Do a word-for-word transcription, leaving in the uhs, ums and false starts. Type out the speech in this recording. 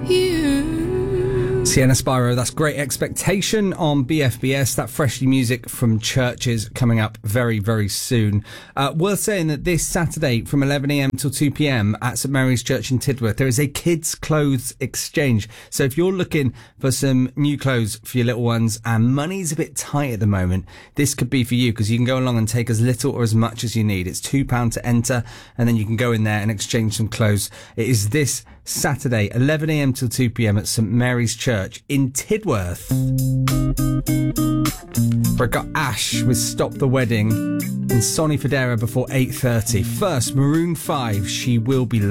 Sienna Spyro, that's Great Expectation on B F B S. That freshly music from Churches coming up very, very soon. Uh, worth saying that this Saturday from eleven a m till two p m at St Mary's Church in Tidworth, there is a kids' clothes exchange. So if you're looking for some new clothes for your little ones and money's a bit tight at the moment, this could be for you, because you can go along and take as little or as much as you need. It's two pounds to enter, and then you can go in there and exchange some clothes. It is this Saturday, eleven a m till two p m at St Mary's Church in Tidworth. We've got Ash with Stop the Wedding and Sonny Fodera before eight thirty. First, Maroon five, She Will Be